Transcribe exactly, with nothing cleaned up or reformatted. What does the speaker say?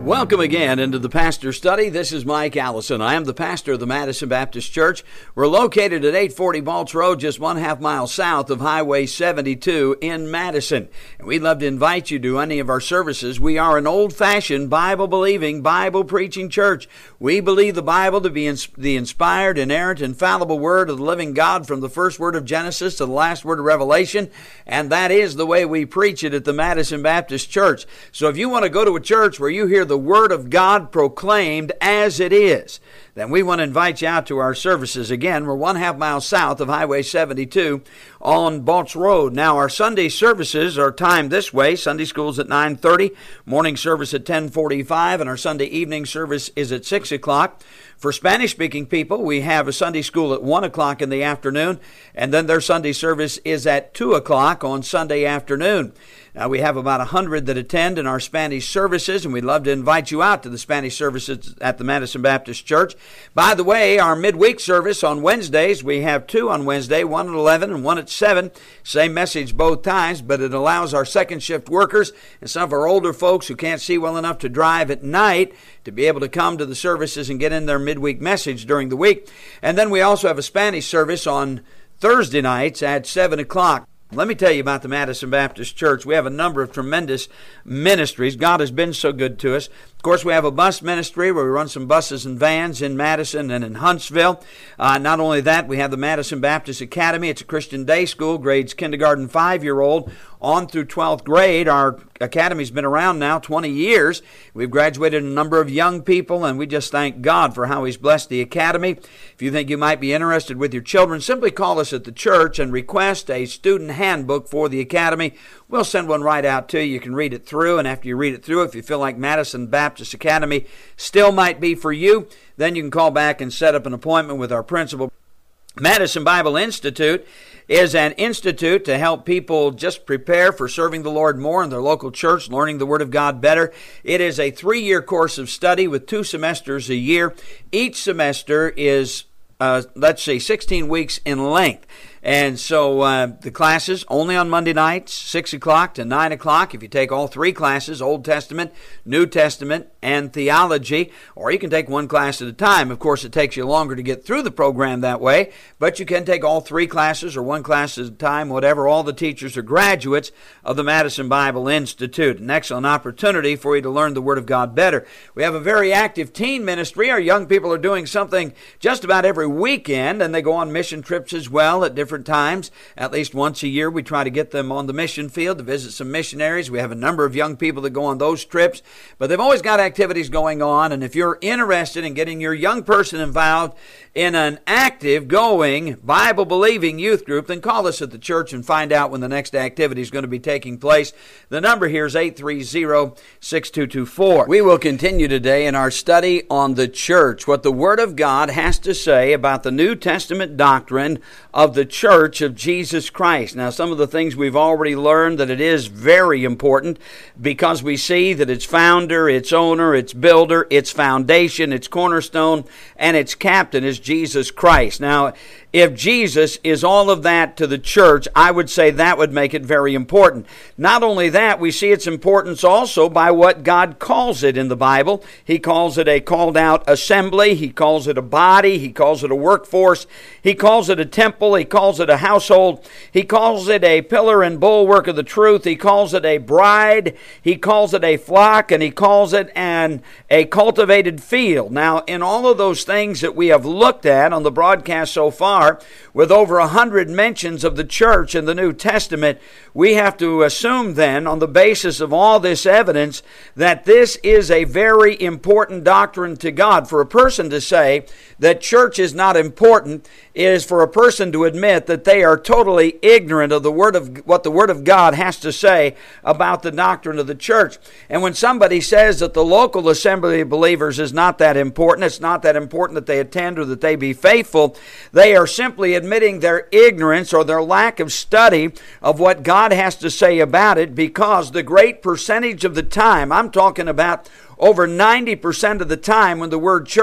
Welcome again into the Pastor Study. This is Mike Allison. I am the pastor of the Madison Baptist Church. We're located at eight forty Balch Road, just one half mile south of Highway seventy-two in Madison. And we'd love to invite you to any of our services. We are an old-fashioned, Bible-believing, Bible-preaching church. We believe the Bible to be ins- the inspired, inerrant, infallible Word of the living God from the first word of Genesis to the last word of Revelation. And that is the way we preach it at the Madison Baptist Church. So if you want to go to a church where you hear the Word of God proclaimed as it is, then we want to invite you out to our services. Again, we're one half mile south of Highway seventy-two on Balch Road. Now, our Sunday services are timed this way. Sunday school's at nine thirty, morning service at ten forty-five, and our Sunday evening service is at six o'clock. For Spanish-speaking people, we have a Sunday school at one o'clock in the afternoon, and then their Sunday service is at two o'clock on Sunday afternoon. Now, we have about one hundred that attend in our Spanish services, and we'd love to invite you out to the Spanish services at the Madison Baptist Church. By the way, our midweek service on Wednesdays, we have two on Wednesday, one at eleven and one at seven. Same message both times, but it allows our second shift workers and some of our older folks who can't see well enough to drive at night to be able to come to the services and get in their midweek message during the week. And then we also have a Spanish service on Thursday nights at seven o'clock. Let me tell you about the Madison Baptist Church. We have a number of tremendous ministries. God has been so good to us. Of course, we have a bus ministry where we run some buses and vans in Madison and in Huntsville. Uh, not only that, we have the Madison Baptist Academy. It's a Christian day school, grades kindergarten five-year-old on through twelfth grade. Our academy's been around now twenty years. We've graduated a number of young people, and we just thank God for how He's blessed the academy. If you think you might be interested with your children, simply call us at the church and request a student handbook for the academy. We'll send one right out to you. You can read it through, and after you read it through, if you feel like Madison Baptist Academy still might be for you, then you can call back and set up an appointment with our principal. Madison Bible Institute is an institute to help people just prepare for serving the Lord more in their local church, learning the Word of God better. It is a three-year course of study with two semesters a year. Each semester is, uh, let's see, sixteen weeks in length. And so uh, the classes only on Monday nights, six o'clock to nine o'clock. If you take all three classes, Old Testament, New Testament, and theology, or you can take one class at a time. Of course, it takes you longer to get through the program that way, but you can take all three classes or one class at a time, whatever. All the teachers are graduates of the Madison Bible Institute. An excellent opportunity for you to learn the Word of God better. We have a very active teen ministry. Our young people are doing something just about every weekend, and they go on mission trips as well at different times. At least once a year, we try to get them on the mission field to visit some missionaries. We have a number of young people that go on those trips, but they've always got activities going on. And if you're interested in getting your young person involved in an active, going, Bible-believing youth group, then call us at the church and find out when the next activity is going to be taking place. The number here is eight three zero, six two two four. We will continue today in our study on the church, what the Word of God has to say about the New Testament doctrine of the Church of Jesus Christ. Now, some of the things we've already learned, that it is very important because we see that its founder, its owner, its builder, its foundation, its cornerstone, and its captain is Jesus Christ. Now, if Jesus is all of that to the church, I would say that would make it very important. Not only that, we see its importance also by what God calls it in the Bible. He calls it a called out assembly. He calls it a body. He calls it a workforce. He calls it a temple. He calls it a household. He calls it a pillar and bulwark of the truth. He calls it a bride. He calls it a flock, and he calls it an a cultivated field. Now, in all of those things that we have looked at on the broadcast so far, with over a hundred mentions of the church in the New Testament, we have to assume then, on the basis of all this evidence, that this is a very important doctrine to God. For a person to say that church is not important is for a person to admit that they are totally ignorant of the word of what the Word of God has to say about the doctrine of the church. And when somebody says that the local assembly of believers is not that important, it's not that important that they attend or that they be faithful, they are simply admitting their ignorance or their lack of study of what God has to say about it, because the great percentage of the time, I'm talking about over ninety percent of the time when the word church